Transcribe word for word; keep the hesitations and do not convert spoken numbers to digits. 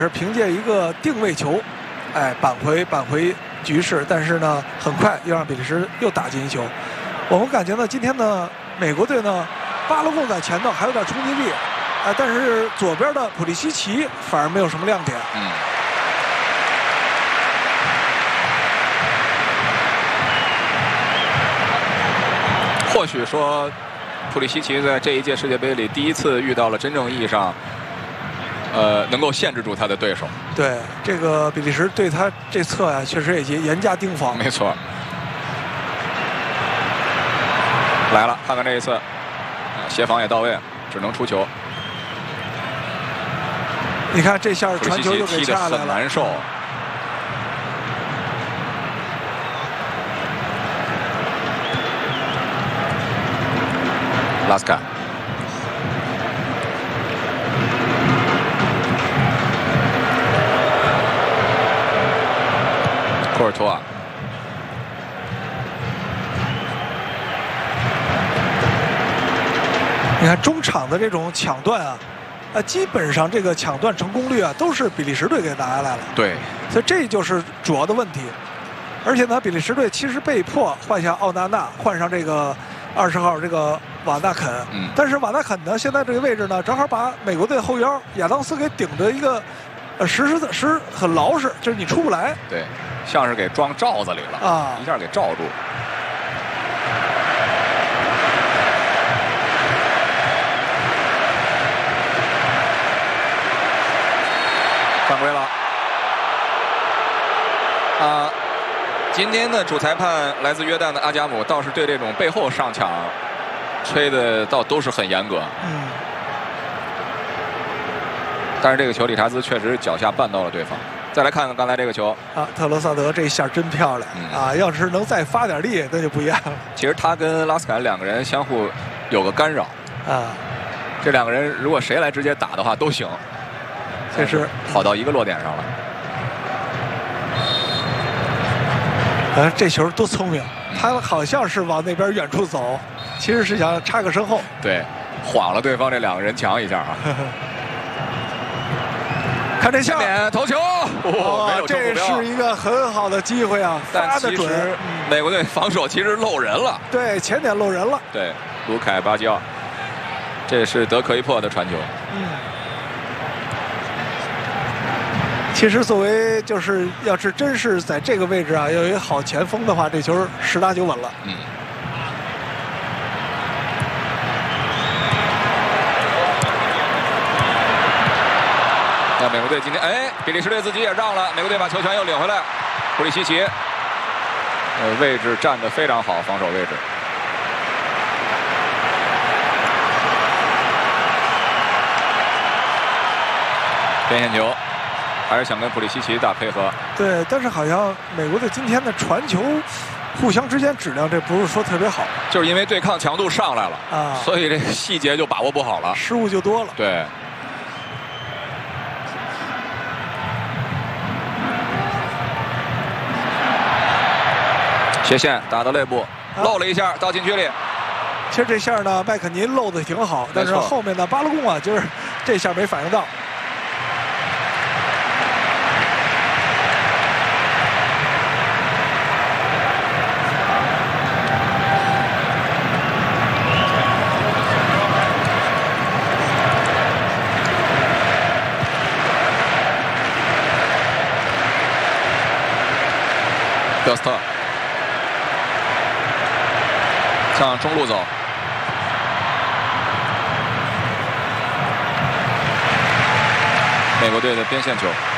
是凭借一个定位球，哎，扳回扳回局势，但是呢，很快又让比利时又打进一球。我们感觉呢，今天呢，美国队呢，巴勒贡在前头还有点冲击力，哎，但是左边的普利西奇反而没有什么亮点。 嗯。或许说，普利西奇在这一届世界杯里第一次遇到了真正意义上。 呃，能够限制住他的对手。 对，这个比利时对他这侧呀、啊，确实也严加盯防。 没错。来了，看看这一次，协防也到位，只能出球。 你看这下传球又给掐下来了， 很难受。拉斯卡。 库尔图瓦， 你看中场的这种抢断啊，呃，基本上这个抢断成功率啊，都是比利时队给拿下来了。 对， 所以这就是主要的问题。而且呢，比利时队其实被迫换下奥纳纳，换上这个二十号这个瓦纳肯。 嗯。 但是瓦纳肯呢，现在这个位置呢，正好把美国队后腰亚当斯给顶着一个，呃，实实的实很牢实，就是你出不来。 对。 像是给装罩子里了啊！ 一下给罩住。犯规了。啊，今天的主裁判来自约旦的阿加姆，倒是对这种背后上抢吹的倒都是很严格。 嗯。 但是这个球，理查兹确实脚下绊到了对方。 再来看看刚才这个球啊，特罗萨德这一下真漂亮、嗯、啊！要是能再发点力，那就不一样了。 其实他跟拉斯坎两个人相互有个干扰啊， 这两个人如果谁来直接打的话都行， 确实跑到一个落点上了。 啊，这球多聪明！他好像是往那边远处走，其实是想插个身后。 对，晃了对方这两个人墙一下啊。 看这下头球， 哦， 没有这是一个很好的机会啊，发的准。 美国队防守其实漏人了， 对，前点漏人了。 对，卢凯巴基奥，这是德科伊珀的传球。 嗯，其实作为就是要是真是在这个位置啊，要有一个好前锋的话，这球十拿九稳了。 嗯。 那美国队今天，哎，比利时队自己也让了，美国队把球权又领回来。普利西奇，呃，位置站得非常好，防守位置。边线球，还是想跟普利西奇打配合。 对，但是好像美国队今天的传球，互相之间质量这不是说特别好， 就是因为对抗强度上来了啊，所以这个细节就把握不好了， 失误就多了。 对。 斜线打到肋部，漏了一下，到禁区里。 其实这下呢，麦肯尼漏的挺好，但是后面的巴勒贡啊，就是这下没反应到。 德斯特。 向中路走，美国队的边线球。